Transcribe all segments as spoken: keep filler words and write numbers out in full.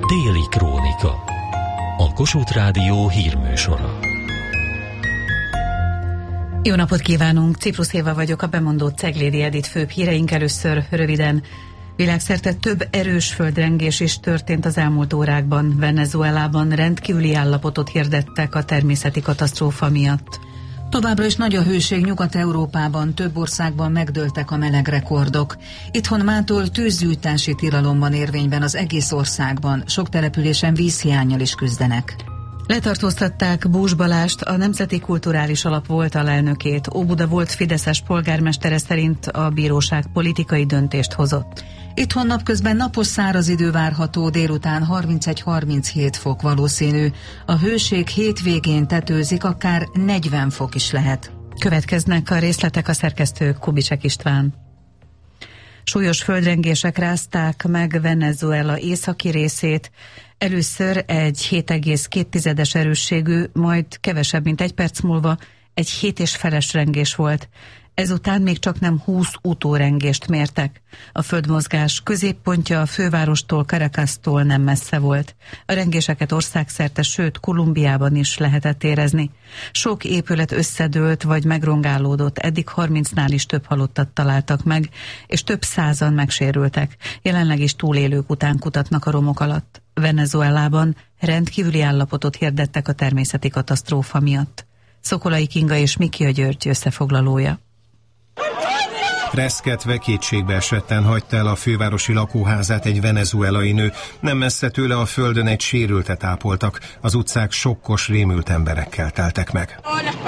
Déli Krónika. A Kossuth Rádió hírműsora. Jó napot kívánunk! Ciprus Éva vagyok, a bemondó Ceglédi Edit főbb híreink először röviden. Világszerte több erős földrengés is történt az elmúlt órákban. Venezuelában rendkívüli állapotot hirdettek a természeti katasztrófa miatt. Továbbra is nagy a hőség Nyugat-Európában, több országban megdőltek a melegrekordok. Itthon mától tűzgyújtási tilalom van érvényben az egész országban, sok településen vízhiánnyal is küzdenek. Letartóztatták Bús Balást, a Nemzeti Kulturális Alap volt alelnökét. Óbuda volt fideszes polgármestere szerint a bíróság politikai döntést hozott. Itthon napközben napos száraz idő várható, délután harmincegy-harminchét fok valószínű. A hőség hétvégén tetőzik, akár negyven fok is lehet. Következnek a részletek, a szerkesztő Kubisek István. Súlyos földrengések rázták meg Venezuela északi részét. Először egy hét egész két erősségű, majd kevesebb, mint egy perc múlva egy hét és feles rengés volt. Ezután még csak nem húsz utórengést mértek. A földmozgás középpontja a fővárostól, Caracastól nem messze volt. A rengéseket országszerte, sőt Kolumbiában is lehetett érezni. Sok épület összedőlt vagy megrongálódott, eddig harmincnál is több halottat találtak meg, és több százan megsérültek. Jelenleg is túlélők után kutatnak a romok alatt. Venezuelában rendkívüli állapotot hirdettek a természeti katasztrófa miatt. Szokolai Kinga és Miki György összefoglalója. Reszketve, kétségbeesetten hagyta el a fővárosi lakóházát egy venezuelai nő. Nem messze tőle a földön egy sérültet ápoltak. Az utcák sokkos, rémült emberekkel teltek meg.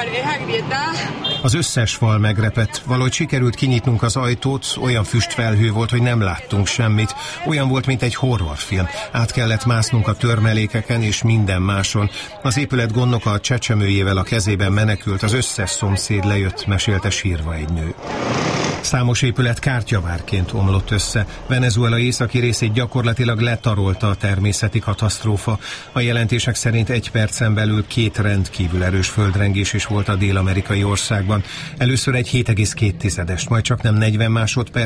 Az összes fal megrepett. Valahogy sikerült kinyitnunk az ajtót, olyan füstfelhő volt, hogy nem láttunk semmit. Olyan volt, mint egy horrorfilm. Át kellett másznunk a törmelékeken és minden máson. Az épület gondnoka a csecsemőjével a kezében menekült, az összes szomszéd lejött, mesélte sírva egy nő. Számos épület kártyavárként omlott össze. Venezuela északi részét gyakorlatilag letarolta a természeti katasztrófa. A jelentések szerint egy percen belül két rendkívül erős földrengés is volt a dél-amerikai országban. Először egy hét egész két, majd csak nem negyven másodperc,